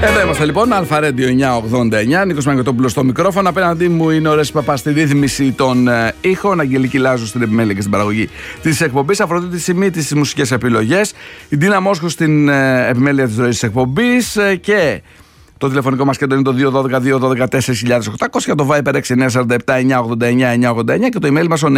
Εδώ είμαστε λοιπόν, Αλφαρέντιο 989, Νίκος Μαγκοτόπουλος στο μικρόφωνο. Απέναντί μου είναι ο Ρέσης Παπάς στη ρύθμιση των ήχων, Αγγελική Λάζου στην επιμέλεια και στην παραγωγή της εκπομπής, Αφροδίτη Σιμίτη στις μουσικές επιλογές, η Ντίνα Μόσχου στην επιμέλεια της ροής της εκπομπής και το τηλεφωνικό μας κέντρο είναι το 212-212-4800, το Viber 6947-989-989 και το email μας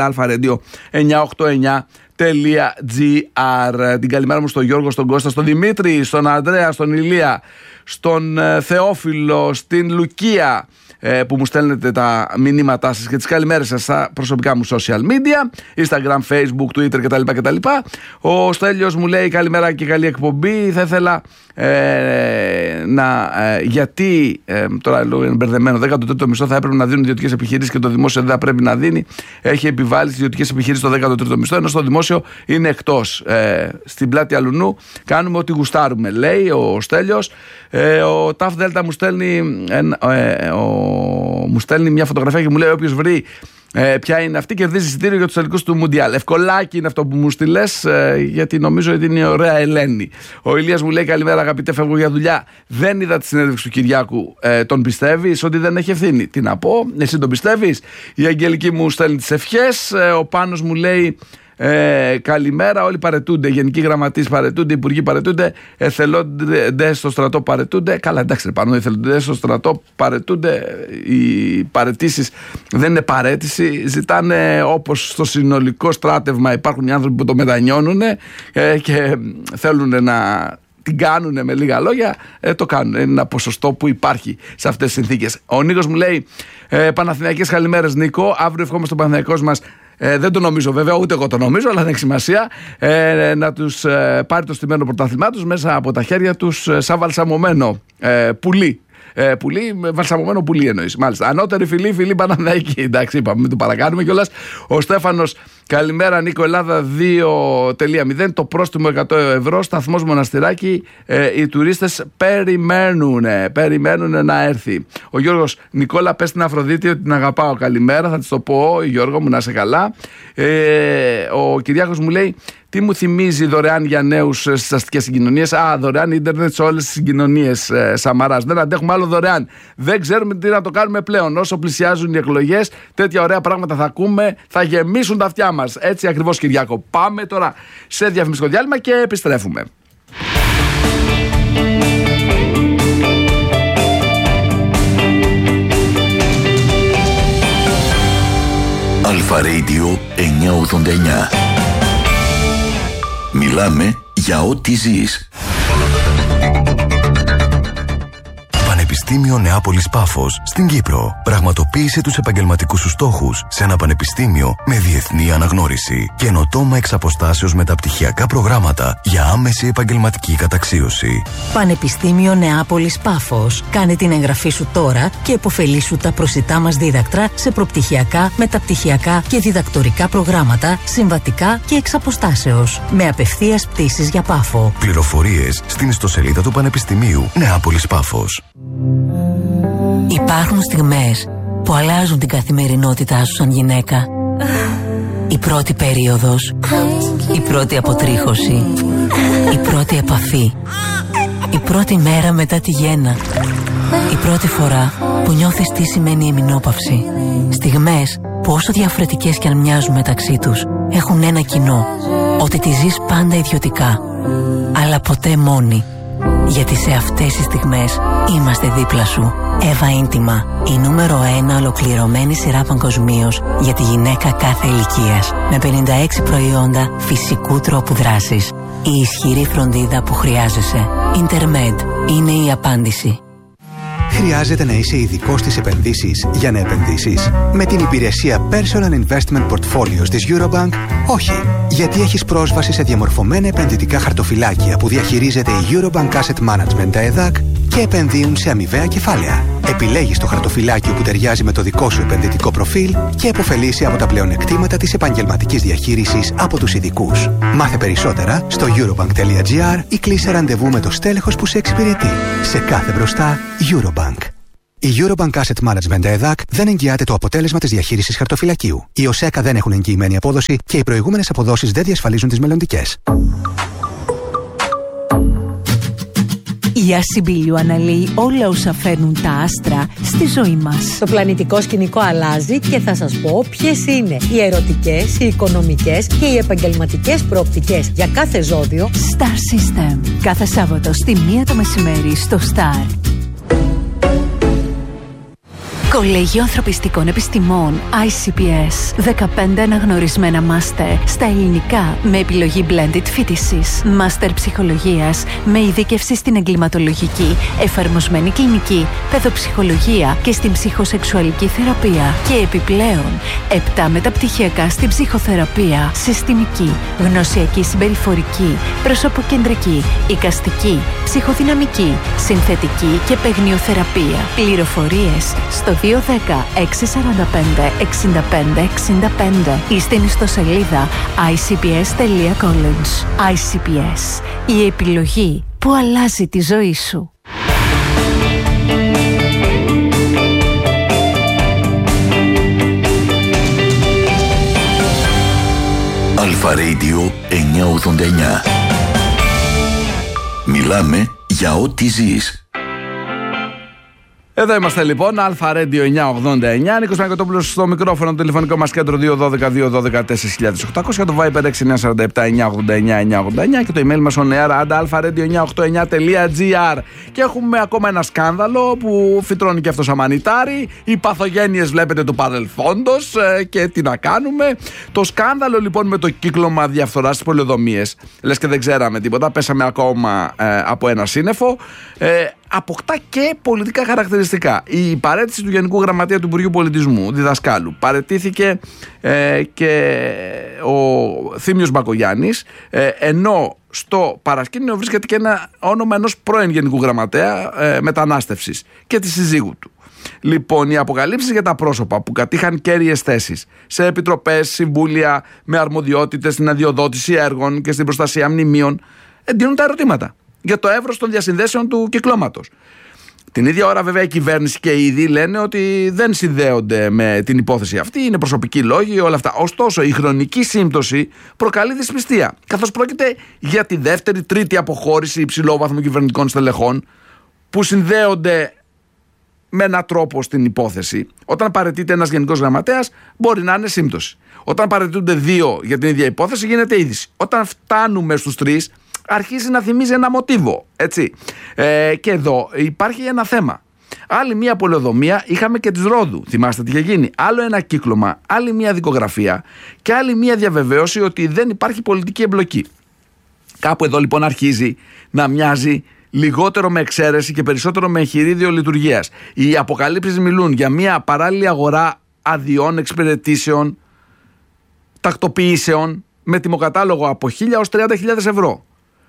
onear@alpharedio989.gr. Την καλημέρα μου στον Γιώργο, στον Κώστα, στον Δημήτρη, στον Ανδρέα, στον Ηλία, στον Θεόφιλο, στην Λουκία, που μου στέλνετε τα μηνύματά σας και τις καλημέρες σας στα προσωπικά μου social media, Instagram, Facebook, Twitter κτλ. Ο Στέλιος μου λέει καλημέρα και καλή εκπομπή. Θα ήθελα γιατί τώρα λέω είναι μπερδεμένο, 13ο μισθό θα έπρεπε να δίνουν ιδιωτικές επιχειρήσεις και το δημόσιο δεν θα πρέπει να δίνει. Έχει επιβάλει στις ιδιωτικές επιχειρήσεις το 13ο μισθό, ενώ στο δημόσιο είναι εκτός. Στην πλάτη αλουνού κάνουμε ό,τι γουστάρουμε, λέει ο Στέλιος. Ο Ταφ Δέλτα μου στέλνει μια φωτογραφία και μου λέει: όποιος βρει ποια είναι αυτή, κερδίζει εισιτήριο για τους τελικούς του Μουντιάλ. Ευκολάκι είναι αυτό που μου στείλες, γιατί νομίζω ότι είναι η ωραία Ελένη. Ο Ηλίας μου λέει: καλημέρα, αγαπητέ, φεύγω για δουλειά. Δεν είδα τη συνέντευξη του Κυριάκου. Τον πιστεύεις ότι δεν έχει ευθύνη? Τι να πω, εσύ τον πιστεύεις? Η Αγγελική μου στέλνει τις ευχές. Ο Πάνος μου λέει: καλημέρα, όλοι παρετούνται. Γενικοί γραμματείς παρετούνται, υπουργοί παρετούνται, εθελόντες στο στρατό παρετούνται. Καλά, εντάξει, πάνω εθελόντες στο στρατό παρετούνται. Οι παρετήσεις δεν είναι παρέτηση. Ζητάνε, όπως στο συνολικό στράτευμα υπάρχουν οι άνθρωποι που το μετανιώνουν και θέλουν να την κάνουν, με λίγα λόγια, το κάνουν. Είναι ένα ποσοστό που υπάρχει σε αυτές τις συνθήκες. Ο Νίκος μου λέει: Παναθηναϊκές καλημέρες, Νίκο. Αύριο ευχόμαστε στον Παναθηναϊκός μας. Δεν το νομίζω βέβαια, ούτε εγώ το νομίζω, αλλά δεν έχει σημασία, να τους πάρει το στημένο πρωτάθλημά τους μέσα από τα χέρια τους σαν βαλσαμωμένο πουλί. Βαλσαμωμένο πουλί εννοείς. Μάλιστα. Ανώτερη φιλή Παναθηναϊκή. Εντάξει, είπαμε, μην το παρακάνουμε κιόλας. Ο Στέφανος, καλημέρα Νίκο, Ελλάδα 2.0. Το πρόστιμο 100 ευρώ. Σταθμός Μοναστηράκι. Οι τουρίστες περιμένουν να έρθει. Ο Γιώργος, Νικόλα, πες στην Αφροδίτη ότι την αγαπάω. Καλημέρα, θα της το πω, Γιώργο μου, να είσαι καλά. Ο Κυριάκος μου λέει: τι μου θυμίζει δωρεάν για νέους στις αστικές συγκοινωνίες? Δωρεάν ίντερνετ σε όλες τις συγκοινωνίες, Σαμαράς. Δεν αντέχουμε άλλο δωρεάν. Δεν ξέρουμε τι να το κάνουμε πλέον. Όσο πλησιάζουν οι εκλογές, τέτοια ωραία πράγματα θα ακούμε, θα γεμίσουν τα αυτιά μας. Έτσι ακριβώς, Κυριάκο. Πάμε τώρα σε διαφημιστικό διάλειμμα και επιστρέφουμε. Αλφα-Radio 989. Μιλάμε για ό,τι ζεις. Πανεπιστήμιο Νεάπολης Πάφος στην Κύπρο. Πραγματοποίησε τους επαγγελματικούς σου στόχους σε ένα πανεπιστήμιο με διεθνή αναγνώριση. Καινοτόμα εξ αποστάσεως μεταπτυχιακά προγράμματα για άμεση επαγγελματική καταξίωση. Πανεπιστήμιο Νεάπολης Πάφος. Κάνε την εγγραφή σου τώρα και επωφελήσου τα προσιτά μας δίδακτρα σε προπτυχιακά, μεταπτυχιακά και διδακτορικά προγράμματα, συμβατικά και εξ αποστάσεως. Με απευθείας πτήσεις για Πάφο. Πληροφορίες στην ιστοσελίδα του Πανεπιστημίου Νεάπολης Πάφος. Υπάρχουν στιγμές που αλλάζουν την καθημερινότητά σου σαν γυναίκα. Η πρώτη περίοδος, η πρώτη αποτρίχωση, η πρώτη επαφή, η πρώτη μέρα μετά τη γέννα, η πρώτη φορά που νιώθεις τι σημαίνει εμεινόπαυση. Στιγμές που όσο διαφορετικές κι αν μοιάζουν μεταξύ τους, έχουν ένα κοινό, ότι τη ζεις πάντα ιδιωτικά, αλλά ποτέ μόνη. Γιατί σε αυτές τις στιγμές είμαστε δίπλα σου. Εύα Ίντιμα, η νούμερο 1 ολοκληρωμένη σειρά παγκοσμίως για τη γυναίκα κάθε ηλικίας. Με 56 προϊόντα φυσικού τρόπου δράσης. Η ισχυρή φροντίδα που χρειάζεσαι. Intermed είναι η απάντηση. Χρειάζεται να είσαι ειδικός στις επενδύσεις για να επενδύσεις? Με την υπηρεσία Personal Investment Portfolios της Eurobank, όχι. Γιατί έχεις πρόσβαση σε διαμορφωμένα επενδυτικά χαρτοφυλάκια που διαχειρίζεται η Eurobank Asset Management, τα ΕΔΑΚ, και επενδύουν σε αμοιβαία κεφάλαια. Επιλέγεις το χαρτοφυλάκιο που ταιριάζει με το δικό σου επενδυτικό προφίλ και επωφελείσαι από τα πλεονεκτήματα της επαγγελματικής διαχείρισης από τους ειδικούς. Μάθε περισσότερα στο eurobank.gr ή κλείσε ραντεβού με το στέλεχος που σε εξυπηρετεί. Σε κάθε μπροστά, Eurobank. Η Eurobank Asset Management ΕΔΑΚ δεν εγγυάται το αποτέλεσμα της διαχείρισης χαρτοφυλακίου. Οι ΟΣΕΚΑ δεν έχουν εγγυημένη απόδοση και οι προηγούμενες αποδόσεις δεν διασφαλίζουν τις μελλοντικές. Η Ασυμπίλιο αναλύει όλα όσα φέρνουν τα άστρα στη ζωή μας. Το πλανητικό σκηνικό αλλάζει και θα σας πω ποιες είναι οι ερωτικές, οι οικονομικές και οι επαγγελματικές προοπτικές για κάθε ζώδιο. Star System. Κάθε Σάββατο στη 1 το μεσημέρι στο Star. Κολέγιο Ανθρωπιστικών Επιστημών ICPS. 15 αναγνωρισμένα μάστερ στα ελληνικά με επιλογή blended φοιτησης. Μάστερ ψυχολογίας με ειδίκευση στην εγκληματολογική, εφαρμοσμένη κλινική, παιδοψυχολογία και στην ψυχοσεξουαλική θεραπεία. Και επιπλέον 7 μεταπτυχιακά στην ψυχοθεραπεία, συστημική, γνωσιακή συμπεριφορική, προσωποκεντρική, εικαστική, ψυχοδυναμική, συνθετική και παιγνιοθεραπεία. Πληροφορίες στο 210-645-65-65 ή στην ιστοσελίδα icps.college. ICPS. Η επιλογή που αλλάζει τη ζωή σου. Αλφα Radio 989. Μιλάμε για ό,τι ζεις. Εδώ είμαστε λοιπόν, Αλφα Radio 989. Νίκος Μαγκοτόπουλος στο μικρόφωνο, το τηλεφωνικό μας κέντρο 212-212-4800, το Viber 6947-989-989 και το email μας on air alpha-radio989.gr. Και έχουμε ακόμα ένα σκάνδαλο που φυτρώνει και αυτό σαν μανιτάρι. Οι παθογένειες βλέπετε του παρελθόντος και τι να κάνουμε. Το σκάνδαλο λοιπόν με το κύκλωμα διαφθοράς στις πολεοδομίες, λες και δεν ξέραμε τίποτα, πέσαμε ακόμα από ένα σύννεφο. Αποκτά και πολιτικά χαρακτηριστικά. Η παραίτηση του Γενικού Γραμματέα του Υπουργείου Πολιτισμού, διδασκάλου, παραιτήθηκε και ο Θήμιος Μπακογιάννης, ενώ στο παρασκήνιο βρίσκεται και ένα όνομα ενός πρώην Γενικού Γραμματέα μετανάστευσης και της συζύγου του. Λοιπόν, οι αποκαλύψεις για τα πρόσωπα που κατήχαν κέρυες θέσεις σε επιτροπές, συμβούλια με αρμοδιότητες στην αδειοδότηση έργων και στην προστασία μνημείων εντείνουν τα ερωτήματα για το εύρος των διασυνδέσεων του κυκλώματος. Την ίδια ώρα, βέβαια, η κυβέρνηση και οι ίδιοι λένε ότι δεν συνδέονται με την υπόθεση αυτή, είναι προσωπικοί λόγοι, όλα αυτά. Ωστόσο, η χρονική σύμπτωση προκαλεί δυσπιστία, καθώς πρόκειται για τη δεύτερη, τρίτη αποχώρηση υψηλόβαθμων κυβερνητικών στελεχών που συνδέονται με έναν τρόπο στην υπόθεση. Όταν παραιτείται ένας γενικός γραμματέας, μπορεί να είναι σύμπτωση. Όταν παραιτούνται δύο για την ίδια υπόθεση, γίνεται είδηση. Όταν φτάνουμε στους τρεις, αρχίζει να θυμίζει ένα μοτίβο, έτσι. Και εδώ υπάρχει ένα θέμα. Άλλη μία πολεοδομία είχαμε και της Ρόδου. Θυμάστε τι είχε γίνει? Άλλο ένα κύκλωμα, άλλη μία δικογραφία και άλλη μία διαβεβαίωση ότι δεν υπάρχει πολιτική εμπλοκή. Κάπου εδώ λοιπόν αρχίζει να μοιάζει λιγότερο με εξαίρεση και περισσότερο με εγχειρίδιο λειτουργίας. Οι αποκαλύψεις μιλούν για μία παράλληλη αγορά αδειών, εξυπηρετήσεων, τακτοποιήσεων με τιμοκατάλογο από 1.000 ως 30.000 ευρώ.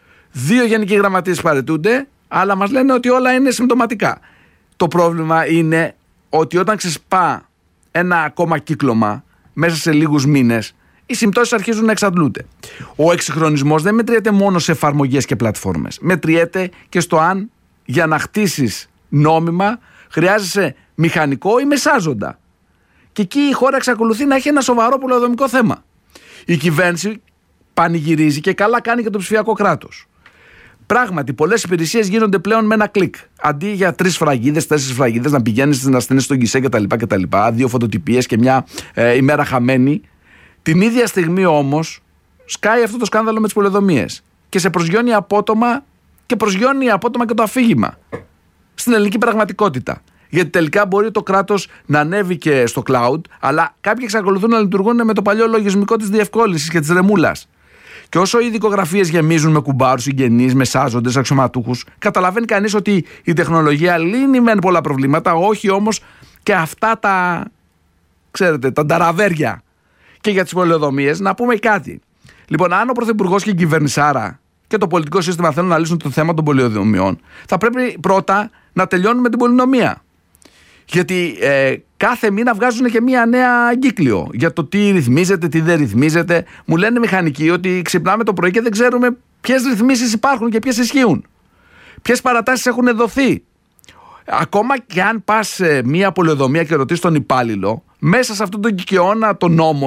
2 γενικοί γραμματείες παραιτούνται, αλλά μας λένε ότι όλα είναι συμπτωματικά. Το πρόβλημα είναι ότι όταν ξεσπά ένα ακόμα κύκλωμα μέσα σε λίγους μήνες, οι συμπτώσεις αρχίζουν να εξαντλούνται. Ο εξυγχρονισμός δεν μετριέται μόνο σε εφαρμογές και πλατφόρμες. Μετριέται και στο αν για να χτίσεις νόμιμα χρειάζεσαι μηχανικό ή μεσάζοντα. Και εκεί η χώρα εξακολουθεί να έχει ένα σοβαρό πολεοδομικό θέμα. Η κυβέρνηση πανηγυρίζει και καλά κάνει και το ψηφιακό κράτος. Πράγματι, πολλές υπηρεσίες γίνονται πλέον με ένα κλικ. Αντί για 3 σφραγίδες, 4 σφραγίδες να πηγαίνεις να στείνεις στον γκισέ κτλ. 2 φωτοτυπίες και μια ημέρα χαμένη. Την ίδια στιγμή όμως σκάει αυτό το σκάνδαλο με τις πολεοδομίες και σε προσγειώνει απότομα και και το αφήγημα στην ελληνική πραγματικότητα. Γιατί τελικά μπορεί το κράτος να ανέβει και στο cloud, αλλά κάποιοι εξακολουθούν να λειτουργούν με το παλιό λογισμικό της διευκόλυνσης και της ρεμούλας. Και όσο οι δικογραφίες γεμίζουν με κουμπάρους, συγγενείς, μεσάζοντες, αξιωματούχους, καταλαβαίνει κανείς ότι η τεχνολογία λύνει μεν πολλά προβλήματα, όχι όμως και αυτά τα, ξέρετε, τα νταραβέρια. Και για τις πολεοδομίες να πούμε κάτι. Λοιπόν, αν ο Πρωθυπουργός και η κυβερνησάρα και το πολιτικό σύστημα θέλουν να λύσουν το θέμα των πολεοδομιών, θα πρέπει πρώτα να τελειώνουν με την πολυνομία. Γιατί κάθε μήνα βγάζουν και μία νέα εγκύκλιο για το τι ρυθμίζεται, τι δεν ρυθμίζεται. Μου λένε μηχανικοί ότι ξυπνάμε το πρωί και δεν ξέρουμε ποιες ρυθμίσεις υπάρχουν και ποιες ισχύουν. Ποιες παρατάσεις έχουν δοθεί. Ακόμα και αν πας σε μία πολεοδομία και ρωτήσεις τον υπάλληλο, μέσα σε αυτόν τον κικαιώνα των νόμων,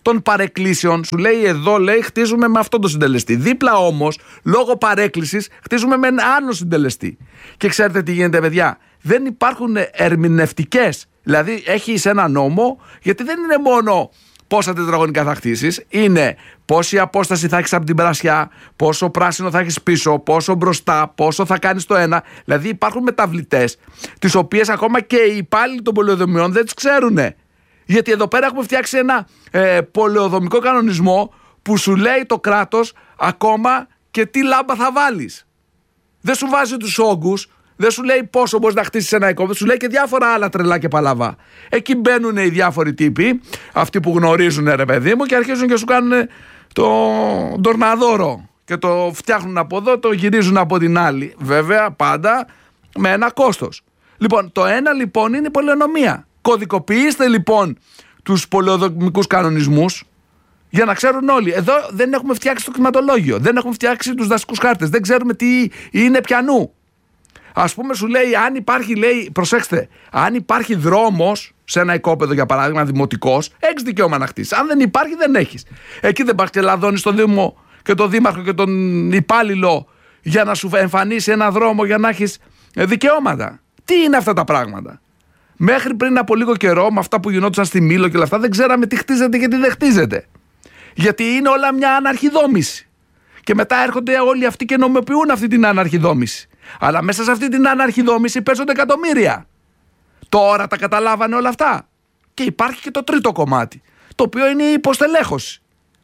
των παρεκκλήσεων. Σου λέει εδώ, λέει, χτίζουμε με αυτόν τον συντελεστή. Δίπλα όμως, λόγω παρέκκλησης, χτίζουμε με έναν άλλο συντελεστή. Και ξέρετε τι γίνεται, παιδιά? Δεν υπάρχουν ερμηνευτικές. Δηλαδή, έχεις ένα νόμο, γιατί δεν είναι μόνο πόσα τετραγωνικά θα χτίσεις, είναι πόση απόσταση θα έχεις από την πρασιά, πόσο πράσινο θα έχεις πίσω, πόσο μπροστά, πόσο θα κάνεις το ένα. Δηλαδή, υπάρχουν μεταβλητές, τις οποίες ακόμα και οι υπάλληλοι των πολεοδομιών δεν τις ξέρουν. Γιατί εδώ πέρα έχουμε φτιάξει ένα πολεοδομικό κανονισμό που σου λέει το κράτος ακόμα και τι λάμπα θα βάλεις. Δεν σου βάζει τους όγκους, δεν σου λέει πόσο μπορείς να χτίσεις ένα οικόπεδο, σου λέει και διάφορα άλλα τρελά και παλαβά. Εκεί μπαίνουν οι διάφοροι τύποι, αυτοί που γνωρίζουν, ρε παιδί μου, και αρχίζουν και σου κάνουν το ντορναδόρο. Και το φτιάχνουν από εδώ, το γυρίζουν από την άλλη. Βέβαια, πάντα με ένα κόστος. Λοιπόν, το ένα λοιπόν είναι η πολεονομία. Κωδικοποιήστε λοιπόν τους πολεοδομικούς κανονισμούς για να ξέρουν όλοι. Εδώ δεν έχουμε φτιάξει το κτηματολόγιο, δεν έχουμε φτιάξει τους δασικούς χάρτες, δεν ξέρουμε τι είναι πιανού. Ας πούμε, σου λέει, αν υπάρχει, λέει, προσέξτε, αν υπάρχει δρόμος σε ένα οικόπεδο, για παράδειγμα, δημοτικός, έχεις δικαίωμα να χτίσεις. Αν δεν υπάρχει, δεν έχεις. Εκεί δεν υπάρχει και λαδώνεις στον Δήμο και τον Δήμαρχο και τον υπάλληλο για να σου εμφανίσει ένα δρόμο για να έχεις δικαιώματα. Τι είναι αυτά τα πράγματα? Μέχρι πριν από λίγο καιρό, με αυτά που γινόντουσαν στη Μήλο και όλα αυτά, δεν ξέραμε τι χτίζεται και τι δεν χτίζεται. Γιατί είναι όλα μια αναρχιδόμηση. Και μετά έρχονται όλοι αυτοί και νομιμοποιούν αυτή την αναρχιδόμηση. Αλλά μέσα σε αυτή την αναρχιδόμηση παίζονται εκατομμύρια. Τώρα τα καταλάβανε όλα αυτά. Και υπάρχει και το τρίτο κομμάτι, το οποίο είναι η υποστελέχωση.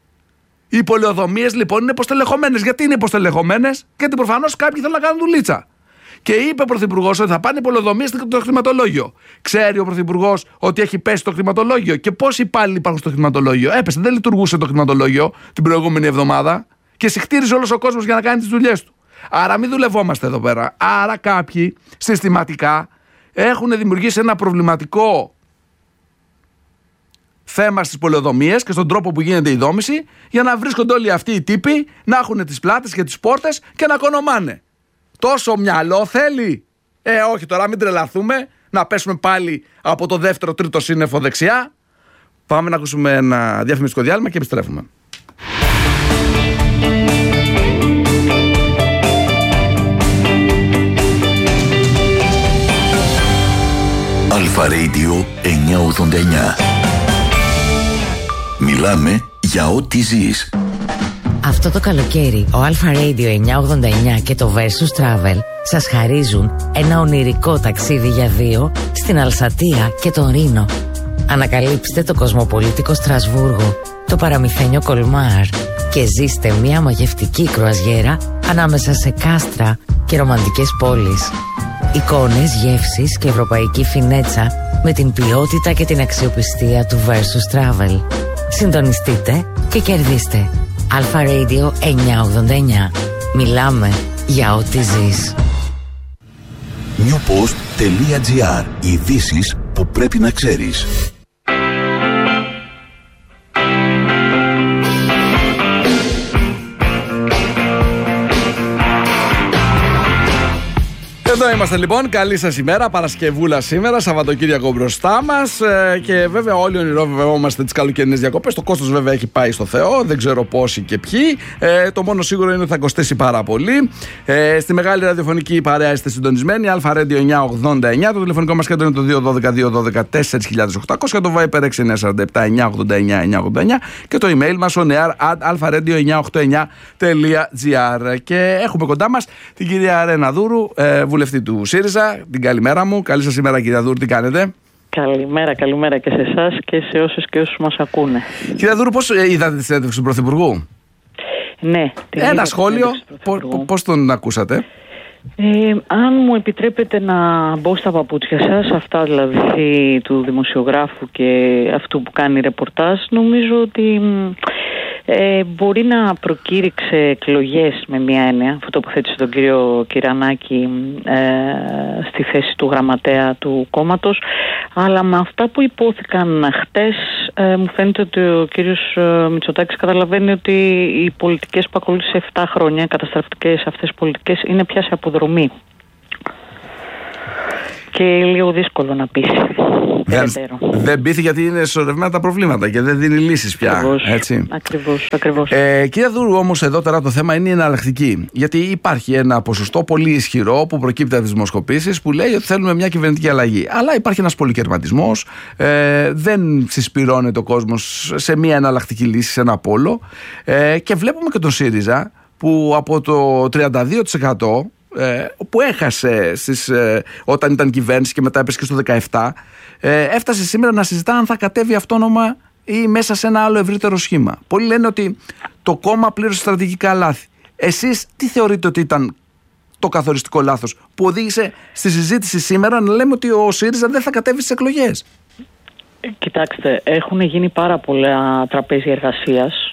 Οι πολεοδομίες λοιπόν είναι υποστελεχωμένες. Γιατί είναι υποστελεχωμένες? Γιατί προφανώς κάποιοι θέλουν να κάνουν δουλίτσα. Και είπε ο Πρωθυπουργός ότι θα πάνε οι πολεοδομίες στο χρηματολόγιο. Ξέρει ο Πρωθυπουργός ότι έχει πέσει το χρηματολόγιο? Και πόσοι υπάλληλοι υπάρχουν στο χρηματολόγιο? Έπεσε, δεν λειτουργούσε το χρηματολόγιο την προηγούμενη εβδομάδα και συχτήριζε όλος ο κόσμος για να κάνει τις δουλειές του. Άρα μην δουλευόμαστε εδώ πέρα. Άρα κάποιοι συστηματικά έχουν δημιουργήσει ένα προβληματικό θέμα στις πολεοδομίες και στον τρόπο που γίνεται η δόμηση, για να βρίσκονται όλοι αυτοί οι τύποι να έχουν τις πλάτες και τις πόρτες και να κονομάνε. Τόσο μυαλό θέλει? Όχι τώρα, μην τρελαθούμε, να πέσουμε πάλι από το δεύτερο τρίτο σύννεφο δεξιά. Πάμε να ακούσουμε ένα διαφημιστικό διάλειμμα και επιστρέφουμε. Αλφα Radio 989. Μιλάμε για ό,τι ζεις. Αυτό το καλοκαίρι ο Alpha Radio 989 και το Versus Travel σας χαρίζουν ένα ονειρικό ταξίδι για δύο στην Αλσατία και τον Ρήνο. Ανακαλύψτε το κοσμοπολίτικο Στρασβούργο, το παραμυθένιο Κολμάρ και ζήστε μια μαγευτική κρουαζιέρα ανάμεσα σε κάστρα και ρομαντικές πόλεις. Εικόνες, γεύσεις και ευρωπαϊκή φινέτσα με την ποιότητα και την αξιοπιστία του Versus Travel. Συντονιστείτε και κερδίστε. Alpha Radio 989. Μιλάμε για ό,τι ζεις. newpost.gr. Ειδήσεις που πρέπει να ξέρεις. Εδώ είμαστε λοιπόν, καλή σας ημέρα, Παρασκευούλα σήμερα, Σαββατοκύριακο μπροστά μας και βέβαια όλοι ονειρεύομαστε τις καλοκαιρινές διακοπές. Το κόστος βέβαια έχει πάει στο Θεό, δεν ξέρω πόσοι και ποιοι. Το μόνο σίγουρο είναι ότι θα κοστίσει πάρα πολύ. Στη μεγάλη ραδιοφωνική παρέα είστε συντονισμένοι, Alpha Radio 989, το τηλεφωνικό μας κέντρο είναι το 212-212-4800, το Viper 6947-989-989 και το email μας onear@alpharadio989.gr. Και έχουμε κοντά μας την κυρία Ρένα Δούρου, βουλευτή του ΣΥΡΙΖΑ. Την καλημέρα μου. Καλή σας ημέρα, κυρία Δούρου, τι κάνετε? Καλημέρα και σε εσάς και σε όσους και όσους μας ακούνε. Κυρία Δούρου, πώς είδατε τη συνέντευξη του Πρωθυπουργού? Ναι. Ένα σχόλιο, πώς τον ακούσατε? Αν μου επιτρέπετε να μπω στα παπούτσια σας, αυτά δηλαδή του δημοσιογράφου και αυτού που κάνει ρεπορτάζ, νομίζω ότι μπορεί να προκήρυξε εκλογές με μια έννοια, αυτό τοποθέτησε τον κύριο Κυρανάκη στη θέση του γραμματέα του κόμματος, αλλά με αυτά που υπόθηκαν χτες μου φαίνεται ότι ο κύριος Μητσοτάκης καταλαβαίνει ότι οι πολιτικές που ακολούθησε 7 χρόνια, καταστροφικές αυτές πολιτικές, είναι πια σε αποδρομή. και λίγο δύσκολο να πείσει. Δεν πείθει γιατί είναι σωρευμένα τα προβλήματα και δεν δίνει λύσεις πια. Ακριβώς. Κύριε Δούρου, όμως εδώ τώρα το θέμα είναι η εναλλακτική. Γιατί υπάρχει ένα ποσοστό πολύ ισχυρό που προκύπτει από τις δημοσκοπήσεις που λέει ότι θέλουμε μια κυβερνητική αλλαγή. Αλλά υπάρχει ένας πολυκερματισμός, δεν συσπυρώνεται ο κόσμος σε μια εναλλακτική λύση, σε ένα πόλο. Και βλέπουμε και τον ΣΥΡΙΖΑ που από το 32% που έχασε όταν ήταν κυβέρνηση και μετά έπεσε και στο 17%, έφτασε σήμερα να συζητά αν θα κατέβει αυτόνομα ή μέσα σε ένα άλλο ευρύτερο σχήμα. Πολλοί λένε ότι το κόμμα πλήρωσε στρατηγικά λάθη. Εσείς τι θεωρείτε ότι ήταν το καθοριστικό λάθος που οδήγησε στη συζήτηση σήμερα να λέμε ότι ο ΣΥΡΙΖΑ δεν θα κατέβει στις εκλογές? Κοιτάξτε, έχουν γίνει πάρα πολλά τραπέζια εργασίας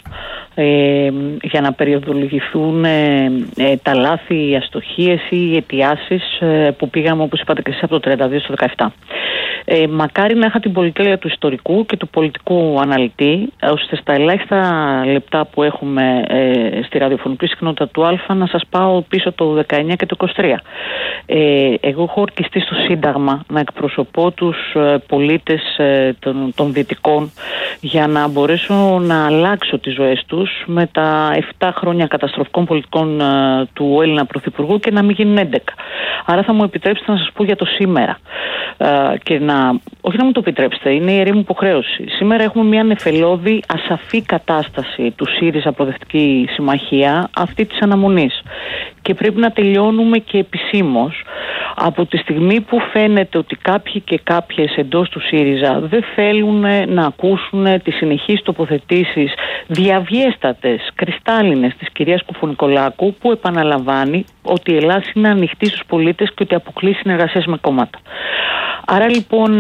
για να περιοδολογηθούν τα λάθη, οι αστοχίες ή οι αιτιάσεις που πήγαμε, όπως είπατε και εσείς, από το 32 στο 17. Μακάρι να είχα την πολυτέλεια του ιστορικού και του πολιτικού αναλυτή, ώστε στα ελάχιστα λεπτά που έχουμε στη ραδιοφωνική συχνότητα του Α να σας πάω πίσω το 19 και το 23. Εγώ έχω ορκιστεί στο Σύνταγμα να εκπροσωπώ τους πολίτες των Δυτικών για να μπορέσω να αλλάξω τις ζωές τους με τα 7 χρόνια καταστροφικών πολιτικών του Έλληνα Πρωθυπουργού και να μην γίνουν 11. Άρα θα μου επιτρέψετε να σας πω για το σήμερα. Και όχι να μου το επιτρέψετε, είναι η ιερή μου υποχρέωση. Σήμερα έχουμε μια νεφελώδη ασαφή κατάσταση του ΣΥΡΙΖΑ Προοδευτική Συμμαχία αυτή της αναμονής. Και πρέπει να τελειώνουμε και επισήμως από τη στιγμή που φαίνεται ότι κάποιοι και κάποιες εντός του ΣΥΡΙΖΑ δεν θέλουν να ακούσουν τις συνεχείς τοποθετήσεις διαβιέστατες, κρυστάλλινες της κυρίας Κουφονικολάκου, που επαναλαμβάνει ότι η Ελλάδα είναι ανοιχτή στους πολίτες και ότι αποκλεί συνεργασίες με κόμματα. Άρα λοιπόν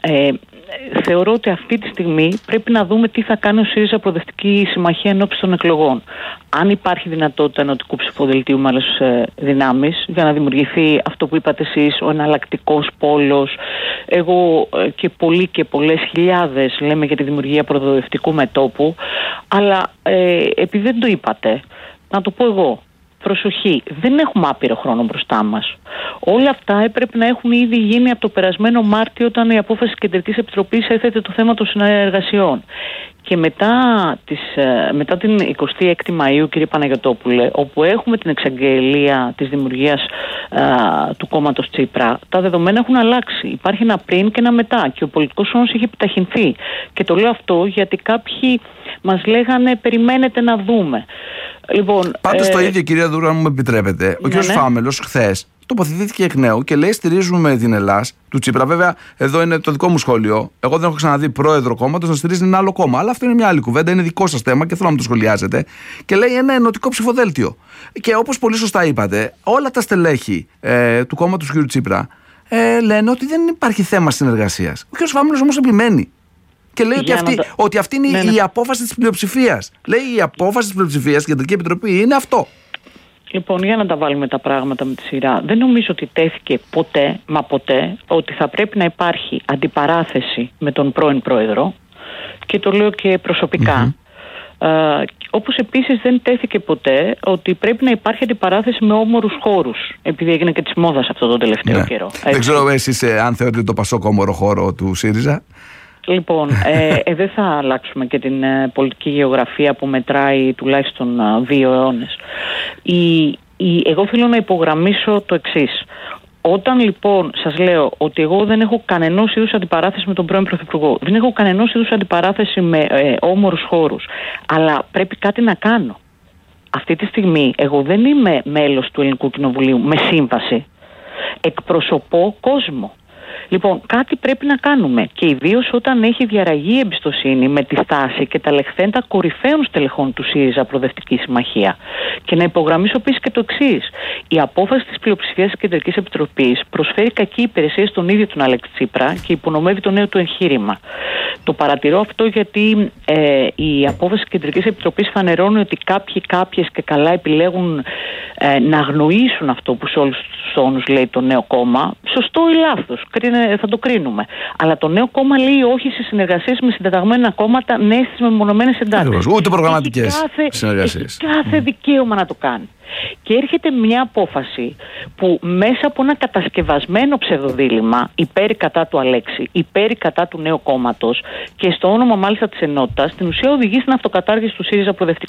θεωρώ ότι αυτή τη στιγμή πρέπει να δούμε τι θα κάνει ο ΣΥΡΙΖΑ Προοδευτική Συμμαχία ενόψει των εκλογών. Αν υπάρχει δυνατότητα ενωτικού ψηφοδελτίου με άλλες δυνάμεις για να δημιουργηθεί αυτό που είπατε εσείς, ο εναλλακτικός πόλος. Εγώ και πολλοί και πολλές χιλιάδες λέμε για τη δημιουργία προοδευτικού μετώπου, αλλά επειδή δεν το είπατε, να το πω εγώ. Προσοχή, δεν έχουμε άπειρο χρόνο μπροστά μας. Όλα αυτά έπρεπε να έχουν ήδη γίνει από το περασμένο Μάρτιο, όταν η απόφαση της Κεντρικής Επιτροπής έθετε το θέμα των συνεργασιών. Και μετά την 26η Μαΐου, κύριε Παναγιωτόπουλε, όπου έχουμε την εξαγγελία της δημιουργίας του κόμματος Τσίπρα, τα δεδομένα έχουν αλλάξει. Υπάρχει ένα πριν και ένα μετά και ο πολιτικός χρόνος έχει επιταχυνθεί. Και το λέω αυτό γιατί κάποιοι μας λέγανε περιμένετε να δούμε. Λοιπόν, πάντως το ίδιο, κυρία Δούρα, αν μου επιτρέπετε, ο κ. Φάμελος χθες τοποθετήθηκε εκ νέου και λέει: στηρίζουμε την Ελλάς του Τσίπρα. Βέβαια, εδώ είναι το δικό μου σχόλιο. Εγώ δεν έχω ξαναδεί πρόεδρο κόμματος να στηρίζει ένα άλλο κόμμα. Αλλά αυτό είναι μια άλλη κουβέντα, είναι δικό σας θέμα και θέλω να μου το σχολιάζετε. Και λέει ένα ενωτικό ψηφοδέλτιο. Και όπως πολύ σωστά είπατε, όλα τα στελέχη του κόμματος του κ. Τσίπρα λένε ότι δεν υπάρχει θέμα συνεργασίας. Ο κ. Φάμελος όμως επιμένει. Και λέει ότι αυτή είναι η απόφαση της πλειοψηφίας. Λέει η απόφαση της πλειοψηφίας, η Κεντρική Επιτροπή, είναι αυτό. Λοιπόν, για να τα βάλουμε τα πράγματα με τη σειρά. Δεν νομίζω ότι τέθηκε ποτέ, ότι θα πρέπει να υπάρχει αντιπαράθεση με τον πρώην πρόεδρο, και το λέω και προσωπικά. Όπως επίσης δεν τέθηκε ποτέ ότι πρέπει να υπάρχει αντιπαράθεση με όμορους χώρους, επειδή έγινε και της μόδας αυτό το τελευταίο καιρό. Δεν ξέρω εσείς αν θεωρείτε το Πασόκ όμορο χώρο του ΣΥΡΙΖΑ. Λοιπόν, δεν θα αλλάξουμε και την πολιτική γεωγραφία που μετράει τουλάχιστον 2 αιώνες. Εγώ θέλω να υπογραμμίσω το εξής. Όταν λοιπόν σας λέω ότι εγώ δεν έχω κανενός είδους αντιπαράθεση με τον πρώην Πρωθυπουργό, δεν έχω κανενός είδους αντιπαράθεση με όμορους χώρους, αλλά πρέπει κάτι να κάνω. Αυτή τη στιγμή εγώ δεν είμαι μέλος του Ελληνικού Κοινοβουλίου με σύμβαση. Εκπροσωπώ κόσμο. Λοιπόν, κάτι πρέπει να κάνουμε, και ιδίως όταν έχει διαραγεί η εμπιστοσύνη με τη στάση και τα λεχθέντα κορυφαίων στελεχών του ΣΥΡΙΖΑ Προοδευτική Συμμαχία. Και να υπογραμμίσω επίσης και το εξής. Η απόφαση της πλειοψηφίας της Κεντρικής Επιτροπής προσφέρει κακή υπηρεσία στον ίδιο τον Αλέξη Τσίπρα και υπονομεύει το νέο του εγχείρημα. Το παρατηρώ αυτό γιατί η απόφαση της Κεντρικής Επιτροπής φανερώνει ότι κάποιοι, κάποιες και καλά επιλέγουν να αγνοήσουν αυτό που σε όλους τους τους τόνους, λέει το νέο κόμμα. Σωστό ή λάθος, θα το κρίνουμε. Αλλά το νέο κόμμα λέει όχι σε συνεργασίες με συντεταγμένα κόμματα, ναι στις μεμονωμένες εντάσεις. Ούτε προγραμματικές συνεργασίες. Έχει κάθε δικαίωμα να το κάνει. Και έρχεται μια απόφαση που μέσα από ένα κατασκευασμένο ψευδοδήλημα υπέρ κατά του Αλέξη, υπέρ κατά του νέου κόμματος και στο όνομα μάλιστα της ενότητας, στην ουσία οδηγεί στην αυτοκατάργηση του ΣΥΡΙΖΑ προοδευτικού.